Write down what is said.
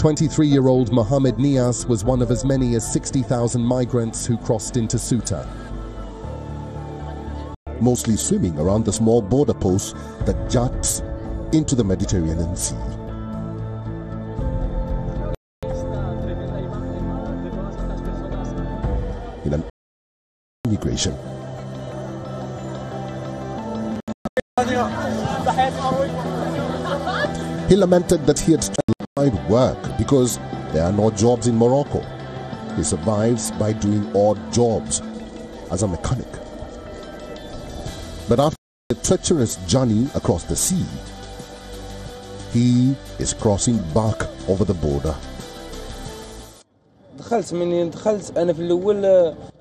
23-year-old Mohamed Nias was one of as many as 60,000 migrants who crossed into Ceuta, mostly swimming around the small border post that juts into the Mediterranean Sea. In an immigration. He lamented that he had tried to find work because there are no jobs in Morocco. He survives by doing odd jobs as a mechanic. But after a treacherous journey across the sea, he is crossing back over the border. دخلت منين دخلت انا في الاول